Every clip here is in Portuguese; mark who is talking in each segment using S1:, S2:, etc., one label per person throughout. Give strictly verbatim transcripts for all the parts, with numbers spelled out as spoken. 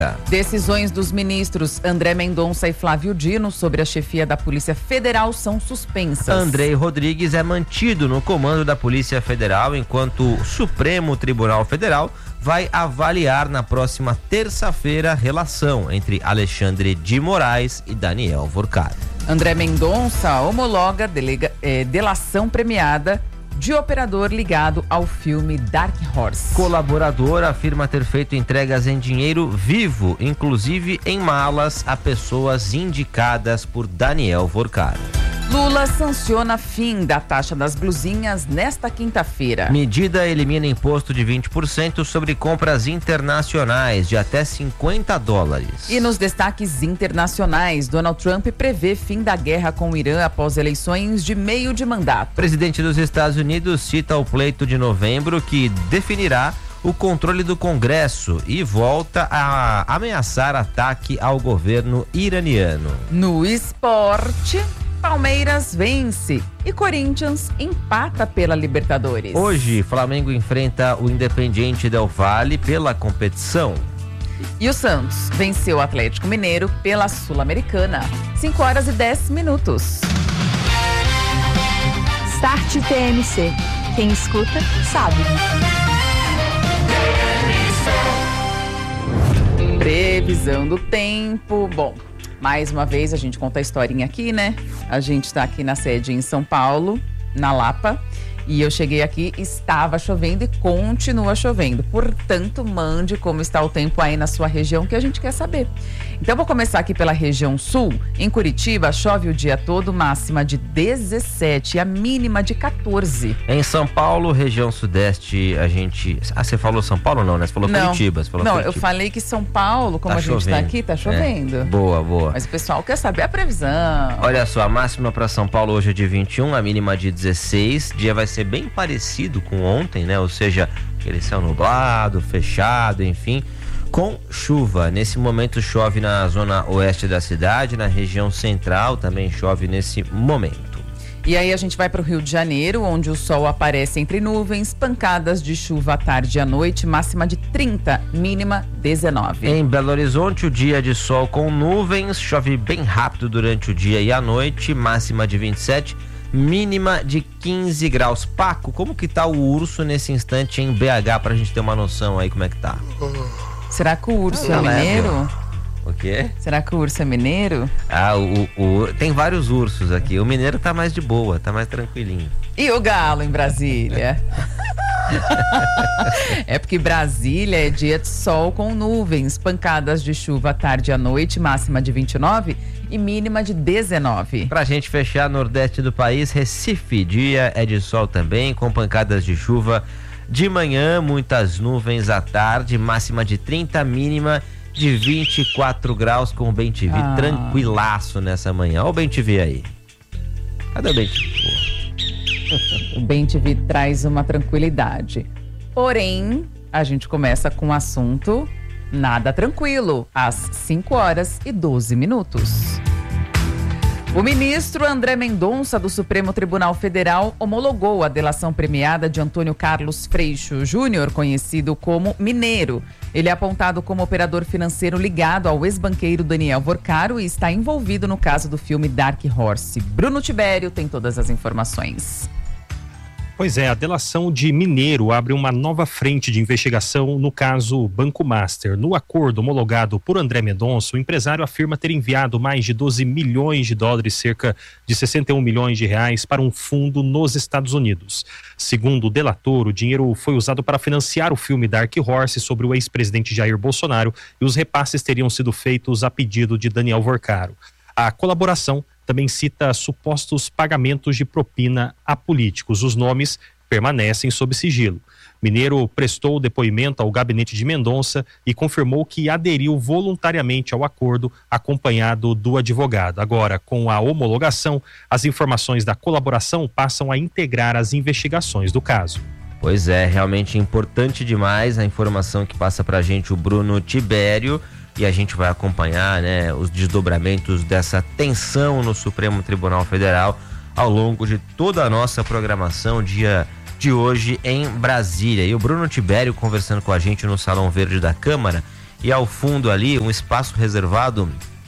S1: Decisões dos ministros André Mendonça e Flávio Dino sobre a chefia da Polícia Federal são suspensas.
S2: Andrei Rodrigues é mantido no comando da Polícia Federal, enquanto o Supremo Tribunal Federal vai avaliar na próxima terça-feira a relação entre Alexandre de Moraes e Daniel Vorcaro.
S1: André Mendonça homologa delega, eh, delação premiada de operador ligado ao filme Dark Horse.
S2: Colaborador afirma ter feito entregas em dinheiro vivo, inclusive em malas, a pessoas indicadas por Daniel Vorcaro.
S1: Lula sanciona fim da taxa das blusinhas nesta quinta-feira.
S2: Medida elimina imposto de vinte por cento sobre compras internacionais de até cinquenta dólares.
S1: E nos destaques internacionais, Donald Trump prevê fim da guerra com o Irã após eleições de meio de mandato.
S2: Presidente dos Estados Unidos cita o pleito de novembro que definirá o controle do Congresso e volta a ameaçar ataque ao governo iraniano.
S1: No esporte, Palmeiras vence e Corinthians empata pela Libertadores.
S2: Hoje, Flamengo enfrenta o Independiente Del Valle pela competição.
S1: E o Santos venceu o Atlético Mineiro pela Sul-Americana. cinco horas e dez minutos.
S3: Start T M C. Quem escuta, sabe.
S1: Previsão do tempo. Bom, mais uma vez a gente conta a historinha aqui, né? A gente está aqui na sede em São Paulo, na Lapa. E eu cheguei aqui, estava chovendo e continua chovendo. Portanto, mande como está o tempo aí na sua região, que a gente quer saber. Então, vou começar aqui pela região sul. Em Curitiba, chove o dia todo, máxima de dezessete e a mínima de quatorze.
S2: Em São Paulo, região sudeste, a gente... Ah, você falou São Paulo não, né? Você falou
S1: não,
S2: Curitiba. Você falou
S1: não,
S2: Curitiba.
S1: eu falei que São Paulo, como
S2: tá
S1: a gente
S2: chovendo.
S1: está aqui, tá chovendo.
S2: É. Boa, boa.
S1: Mas o pessoal quer saber a previsão.
S2: Olha só, a máxima para São Paulo hoje é de vinte e um, a mínima de dezesseis. Dia vai ser bem parecido com ontem, né? Ou seja, aquele céu nublado, fechado, enfim, com chuva. Nesse momento chove na zona oeste da cidade, na região central também chove nesse momento.
S1: E aí a gente vai para o Rio de Janeiro, onde o sol aparece entre nuvens, pancadas de chuva à tarde e à noite, máxima de trinta, mínima dezenove.
S2: Em Belo Horizonte, o dia de sol com nuvens, chove bem rápido durante o dia e a noite, máxima de vinte e sete, mínima de quinze graus. Paco, como que tá o urso nesse instante em B H, pra gente ter uma noção aí como é que tá?
S1: Será que o urso
S2: Ah,
S1: é mineiro?
S2: leve. O quê?
S1: Será que o urso é mineiro?
S2: Ah, o, o, tem vários ursos aqui. O mineiro tá mais de boa, tá mais tranquilinho.
S1: E o galo em Brasília? É porque Brasília é dia de sol com nuvens, pancadas de chuva à tarde e à noite, máxima de vinte e nove e mínima de dezenove.
S2: Pra gente fechar, nordeste do país, Recife, dia é de sol também, com pancadas de chuva de manhã, muitas nuvens à tarde, máxima de trinta, mínima de vinte e quatro graus, com o Bem-Te-Vi
S1: ah.
S2: tranquilaço nessa manhã. Olha o Bem-Te-Vi aí. Cadê o Bem-Te-Vi?
S1: O Bem-Te-Vi traz uma tranquilidade. Porém, a gente começa com um assunto nada tranquilo, às cinco horas e doze minutos. O ministro André Mendonça, do Supremo Tribunal Federal, homologou a delação premiada de Antônio Carlos Freixo Júnior, conhecido como Mineiro. Ele é apontado como operador financeiro ligado ao ex-banqueiro Daniel Vorcaro e está envolvido no caso do filme Dark Horse. Bruno Tibério tem todas as informações.
S4: Pois é, a delação de Mineiro abre uma nova frente de investigação no caso Banco Master. No acordo homologado por André Mendonça, o empresário afirma ter enviado mais de doze milhões de dólares, cerca de sessenta e um milhões de reais, para um fundo nos Estados Unidos. Segundo o delator, o dinheiro foi usado para financiar o filme Dark Horse sobre o ex-presidente Jair Bolsonaro e os repasses teriam sido feitos a pedido de Daniel Vorcaro. A colaboração também cita supostos pagamentos de propina a políticos. Os nomes permanecem sob sigilo. Mineiro prestou depoimento ao gabinete de Mendonça e confirmou que aderiu voluntariamente ao acordo, acompanhado do advogado. Agora, com a homologação, as informações da colaboração passam a integrar as investigações do caso.
S2: Pois é, realmente importante demais a informação que passa pra gente o Bruno Tibério. E a gente vai acompanhar, né, os desdobramentos dessa tensão no Supremo Tribunal Federal ao longo de toda a nossa programação, dia de hoje em Brasília. E o Bruno Tibério conversando com a gente no Salão Verde da Câmara, e ao fundo ali um espaço reservado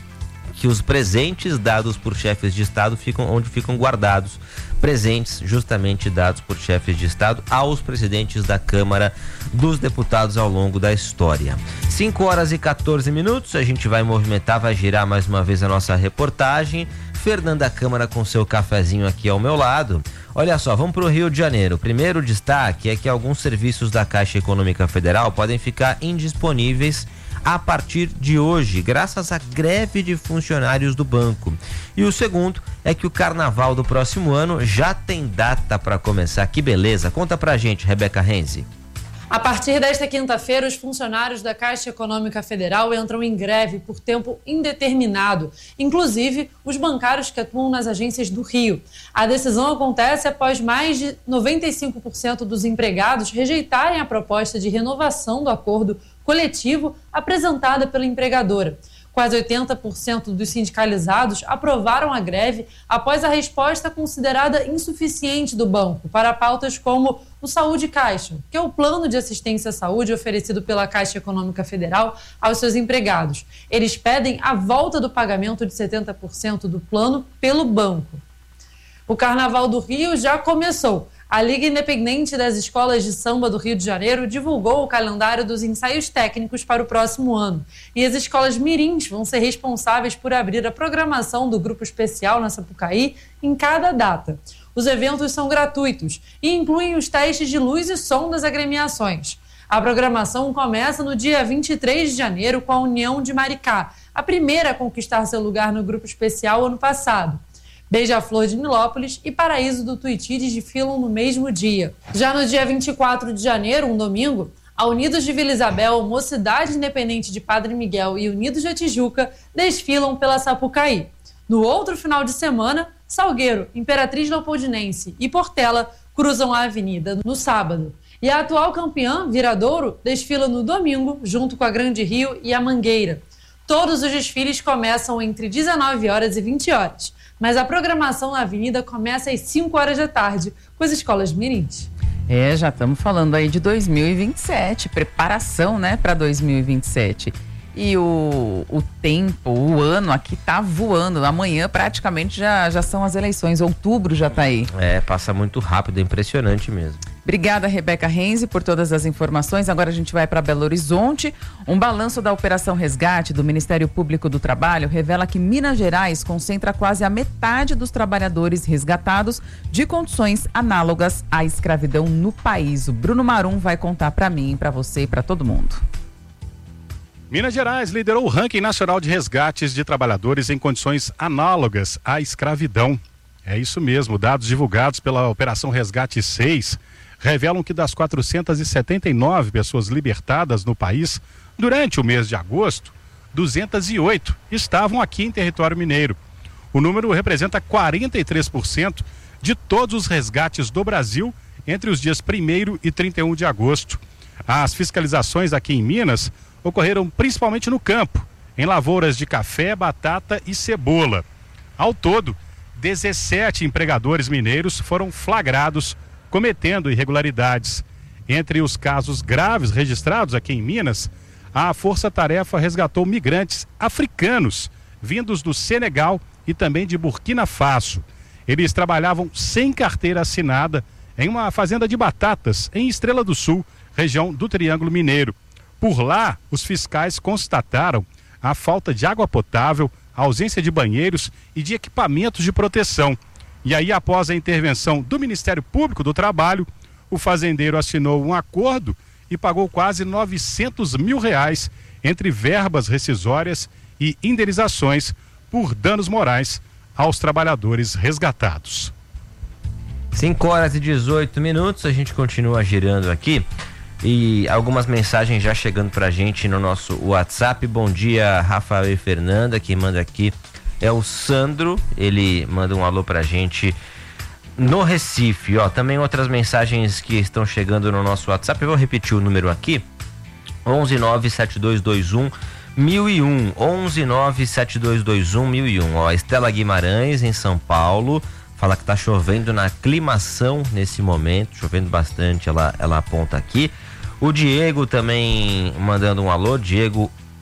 S2: que os presentes dados por chefes de Estado ficam onde ficam guardados. Presentes justamente dados por chefes de Estado aos presidentes da Câmara dos Deputados ao longo da história. cinco horas e quatorze minutos, a gente vai movimentar, vai girar mais uma vez a nossa reportagem. Fernanda Câmara com seu cafezinho aqui ao meu lado. Olha só, vamos para o Rio de Janeiro. O primeiro destaque é que alguns serviços da Caixa Econômica Federal podem ficar indisponíveis a partir de hoje, graças à greve de funcionários do banco. E o segundo é que o carnaval do próximo ano já tem data para começar. Que beleza! Conta pra gente, Rebeca Renzi.
S5: A partir desta quinta-feira, os funcionários da Caixa Econômica Federal entram em greve por tempo indeterminado, inclusive os bancários que atuam nas agências do Rio. A decisão acontece após mais de noventa e cinco por cento dos empregados rejeitarem a proposta de renovação do acordo coletivo apresentada pela empregadora. Quase oitenta por cento dos sindicalizados aprovaram a greve após a resposta considerada insuficiente do banco para pautas como o Saúde Caixa, que é o plano de assistência à saúde oferecido pela Caixa Econômica Federal aos seus empregados. Eles pedem a volta do pagamento de setenta por cento do plano pelo banco. O Carnaval do Rio já começou. A Liga Independente das Escolas de Samba do Rio de Janeiro divulgou o calendário dos ensaios técnicos para o próximo ano. E as escolas mirins vão ser responsáveis por abrir a programação do grupo especial na Sapucaí em cada data. Os eventos são gratuitos e incluem os testes de luz e som das agremiações. A programação começa no dia vinte e três de janeiro com a União de Maricá, a primeira a conquistar seu lugar no grupo especial ano passado. Beija-Flor de Nilópolis e Paraíso do Tuiuti desfilam no mesmo dia. Já no dia vinte e quatro de janeiro, um domingo, a Unidos de Vila Isabel, Mocidade Independente de Padre Miguel e Unidos da Tijuca desfilam pela Sapucaí. No outro final de semana, Salgueiro, Imperatriz Leopoldinense e Portela cruzam a avenida no sábado. E a atual campeã, Viradouro, desfila no domingo, junto com a Grande Rio e a Mangueira. Todos os desfiles começam entre dezenove horas e vinte horas. Mas a programação na avenida começa às cinco horas da tarde, com as escolas mirins.
S1: É, já estamos falando aí de dois mil e vinte e sete, preparação, né, para dois mil e vinte e sete. E o, o tempo, o ano aqui tá voando. Amanhã praticamente já, já são as eleições, outubro já tá aí.
S2: É, passa muito rápido, é impressionante mesmo.
S1: Obrigada, Rebeca Renzi, por todas as informações. Agora a gente vai para Belo Horizonte. Um balanço da Operação Resgate do Ministério Público do Trabalho revela que Minas Gerais concentra quase a metade dos trabalhadores resgatados de condições análogas à escravidão no país. O Bruno Marum vai contar para mim, para você e para todo mundo.
S6: Minas Gerais liderou o ranking nacional de resgates de trabalhadores em condições análogas à escravidão. É isso mesmo, dados divulgados pela Operação Resgate seis revelam que das quatrocentas e setenta e nove pessoas libertadas no país durante o mês de agosto, duzentas e oito estavam aqui em território mineiro. O número representa quarenta e três por cento de todos os resgates do Brasil entre os dias primeiro e trinta e um de agosto. As fiscalizações aqui em Minas ocorreram principalmente no campo, em lavouras de café, batata e cebola. Ao todo, dezessete empregadores mineiros foram flagrados cometendo irregularidades. Entre os casos graves registrados aqui em Minas, a Força Tarefa resgatou migrantes africanos vindos do Senegal e também de Burkina Faso. Eles trabalhavam sem carteira assinada em uma fazenda de batatas em Estrela do Sul, região do Triângulo Mineiro. Por lá, os fiscais constataram a falta de água potável, a ausência de banheiros e de equipamentos de proteção. E aí, após a intervenção do Ministério Público do Trabalho, o fazendeiro assinou um acordo e pagou quase novecentos mil reais entre verbas rescisórias e indenizações por danos morais aos trabalhadores resgatados.
S2: cinco horas e dezoito minutos, a gente continua girando aqui e algumas mensagens já chegando pra gente no nosso WhatsApp. Bom dia, Rafael e Fernanda, quem manda aqui é o Sandro, ele manda um alô pra gente no Recife, ó, também outras mensagens que estão chegando no nosso WhatsApp, eu vou repetir o número aqui, onze nove sete dois dois um mil e um, onze nove sete dois dois um mil e um, ó, Estela Guimarães em São Paulo, fala que tá chovendo na aclimação nesse momento, chovendo bastante, ela, ela aponta aqui. O Diego também mandando um alô, Diego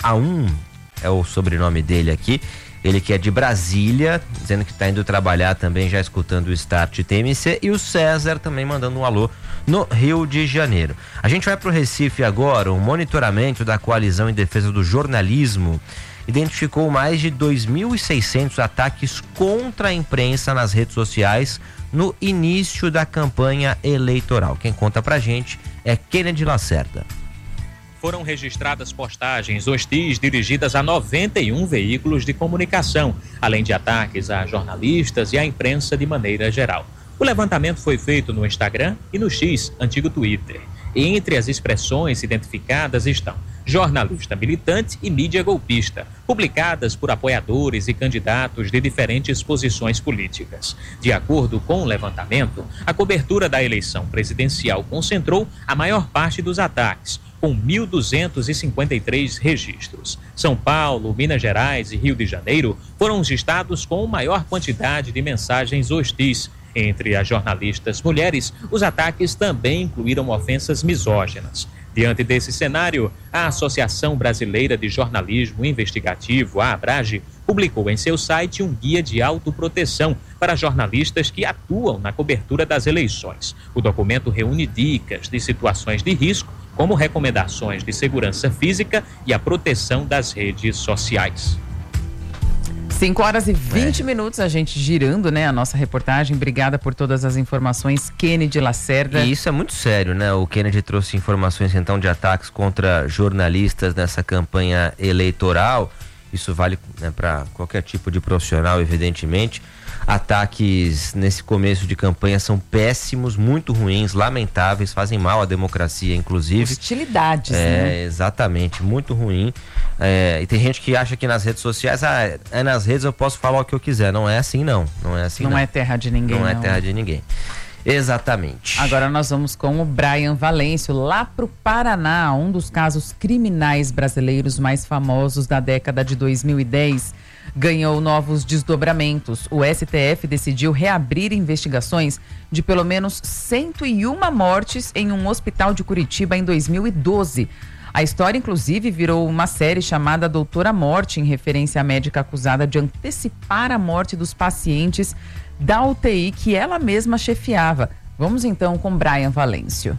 S2: Aum, é o sobrenome dele aqui. Ele que é de Brasília, dizendo que está indo trabalhar também, já escutando o Start T M C. E o César também mandando um alô no Rio de Janeiro. A gente vai para o Recife agora. O monitoramento da Coalizão em Defesa do Jornalismo identificou mais de dois mil e seiscentos ataques contra a imprensa nas redes sociais no início da campanha eleitoral. Quem conta pra gente é Kennedy Lacerda.
S7: Foram registradas postagens hostis dirigidas a noventa e um veículos de comunicação, além de ataques a jornalistas e à imprensa de maneira geral. O levantamento foi feito no Instagram e no X, antigo Twitter. E entre as expressões identificadas estão jornalista militante e mídia golpista, publicadas por apoiadores e candidatos de diferentes posições políticas. De acordo com o levantamento, a cobertura da eleição presidencial concentrou a maior parte dos ataques, com mil duzentos e cinquenta e três registros. São Paulo, Minas Gerais e Rio de Janeiro foram os estados com maior quantidade de mensagens hostis. Entre as jornalistas mulheres, os ataques também incluíram ofensas misóginas. Diante desse cenário, a Associação Brasileira de Jornalismo Investigativo, a ABRAGE, publicou em seu site um guia de autoproteção para jornalistas que atuam na cobertura das eleições. O documento reúne dicas de situações de risco, como recomendações de segurança física e a proteção das redes sociais.
S1: cinco horas e vinte é. minutos, a gente girando, né, a nossa reportagem. Obrigada por todas as informações, Kennedy Lacerda.
S2: E isso é muito sério, né? O Kennedy trouxe informações, então, de ataques contra jornalistas nessa campanha eleitoral. Isso vale, né, para qualquer tipo de profissional, evidentemente. Ataques nesse começo de campanha são péssimos, muito ruins, lamentáveis, fazem mal à democracia, inclusive.
S1: Hostilidades,
S2: é,
S1: né?
S2: Exatamente, muito ruim. É, e tem gente que acha que nas redes sociais, ah, é nas redes eu posso falar o que eu quiser. Não é assim, não. Não é assim, não.
S1: Não é terra de ninguém, não.
S2: Não é terra de ninguém. Exatamente.
S1: Agora nós vamos com o Brian Valêncio, lá pro Paraná, um dos casos criminais brasileiros mais famosos da década de dois mil e dez. Ganhou novos desdobramentos. O S T F decidiu reabrir investigações de pelo menos cento e uma mortes em um hospital de Curitiba em dois mil e doze. A história, inclusive, virou uma série chamada Doutora Morte, em referência à médica acusada de antecipar a morte dos pacientes da U T I que ela mesma chefiava. Vamos então com Brian Valêncio.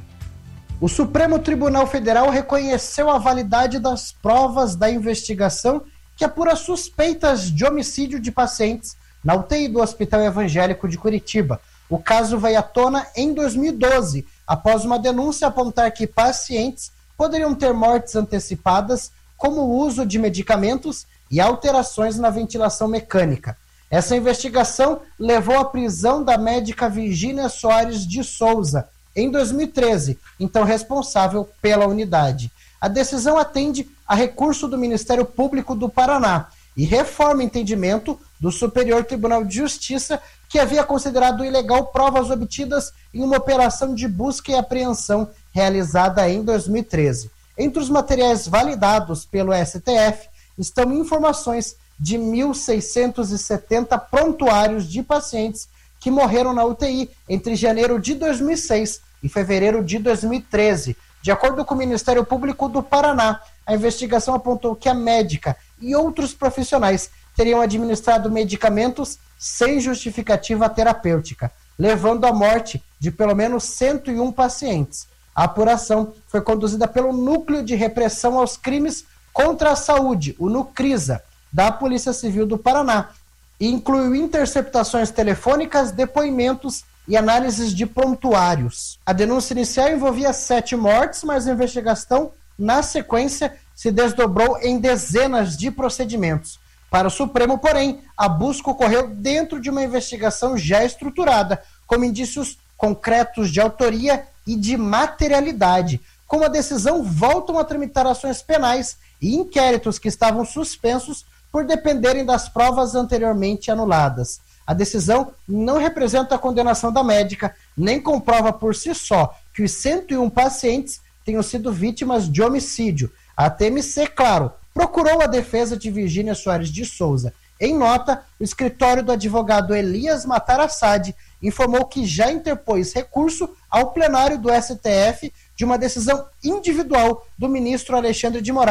S8: O Supremo Tribunal Federal reconheceu a validade das provas da investigação que apura suspeitas de homicídio de pacientes na U T I do Hospital Evangélico de Curitiba. O caso veio à tona em dois mil e doze, após uma denúncia apontar que pacientes poderiam ter mortes antecipadas, como o uso de medicamentos e alterações na ventilação mecânica. Essa investigação levou à prisão da médica Virgínia Soares de Souza, em dois mil e treze, então responsável pela unidade. A decisão atende a recurso do Ministério Público do Paraná e reforma o entendimento do Superior Tribunal de Justiça, que havia considerado ilegal provas obtidas em uma operação de busca e apreensão realizada em dois mil e treze. Entre os materiais validados pelo S T F estão informações de mil seiscentos e setenta prontuários de pacientes que morreram na U T I entre janeiro de dois mil e seis e fevereiro de dois mil e treze. De acordo com o Ministério Público do Paraná, a investigação apontou que a médica e outros profissionais teriam administrado medicamentos sem justificativa terapêutica, levando à morte de pelo menos cento e um pacientes. A apuração foi conduzida pelo Núcleo de Repressão aos Crimes contra a Saúde, o NUCRISA, da Polícia Civil do Paraná, e incluiu interceptações telefônicas, depoimentos e análises de prontuários. A denúncia inicial envolvia sete mortes, mas a investigação, na sequência, se desdobrou em dezenas de procedimentos. Para o Supremo, porém, a busca ocorreu dentro de uma investigação já estruturada, com indícios concretos de autoria e de materialidade. Com a decisão, voltam a tramitar ações penais e inquéritos que estavam suspensos por dependerem das provas anteriormente anuladas. A decisão não representa a condenação da médica, nem comprova por si só que os cento e um pacientes tenham sido vítimas de homicídio. A T M C, claro, procurou a defesa de Virgínia Soares de Souza. Em nota, o escritório do advogado Elias Matarassad informou que já interpôs recurso ao plenário do S T F de uma decisão individual do ministro Alexandre de Moraes,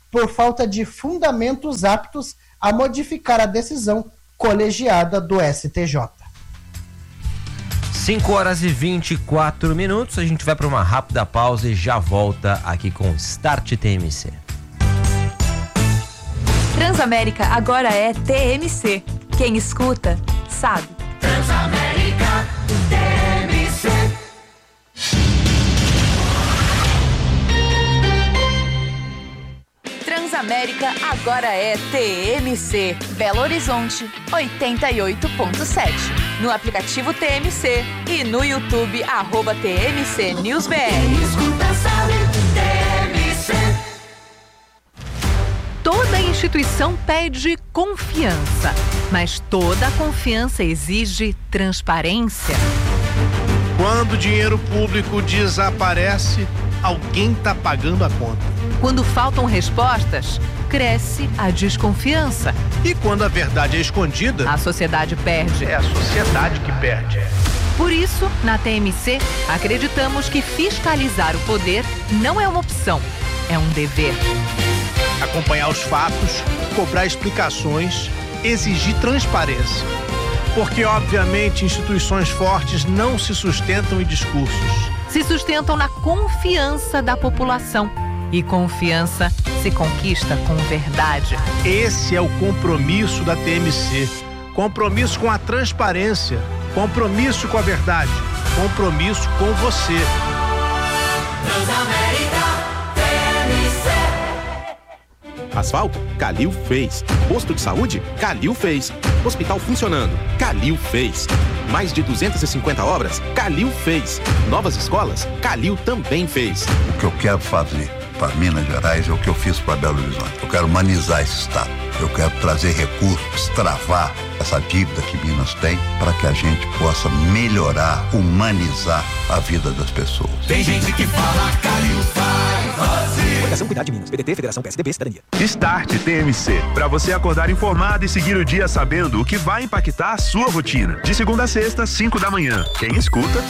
S8: por falta de fundamentos aptos a modificar a decisão colegiada do S T J.
S2: cinco horas e vinte e quatro minutos, a gente vai para uma rápida pausa e já volta aqui com Start T M C.
S3: Transamérica agora é T M C. Quem escuta, sabe.
S9: Transamérica T M C.
S3: Transamérica agora é T M C. Belo Horizonte, oitenta e oito ponto sete. No aplicativo T M C e no YouTube, arroba T M C News B R.
S9: Quem escuta sabe, T M C.
S10: Toda instituição pede confiança, mas toda confiança exige transparência.
S11: Quando o dinheiro público desaparece, alguém está pagando a conta.
S10: Quando faltam respostas, cresce a desconfiança.
S11: E quando a verdade é escondida,
S10: a sociedade perde.
S11: É a sociedade que perde.
S10: Por isso, na T M C, acreditamos que fiscalizar o poder não é uma opção, é um dever.
S11: Acompanhar os fatos, cobrar explicações, exigir transparência. Porque, obviamente, instituições fortes não se sustentam em discursos.
S10: Se sustentam na confiança da população. E confiança se conquista com verdade.
S11: Esse é o compromisso da T M C. Compromisso com a transparência. Compromisso com a verdade. Compromisso com você.
S9: Transamérica T M C.
S12: Asfalto? Calil fez. Posto de saúde? Calil fez. Hospital funcionando? Calil fez. Mais de duzentas e cinquenta obras? Calil fez. Novas escolas? Calil também fez.
S13: O que eu quero fazer para Minas Gerais é o que eu fiz para Belo Horizonte. Eu quero humanizar esse estado. Eu quero trazer recursos, travar essa dívida que Minas tem para que a gente possa melhorar, humanizar a vida das pessoas.
S9: Tem gente que fala Calil faz fazer.
S14: Fundação Cuidar de Minas, P D T, Federação P S D B, Cidadania.
S15: Start T M C, para você acordar informado e seguir o dia sabendo o que vai impactar a sua rotina. De segunda a sexta, cinco da manhã. Quem escuta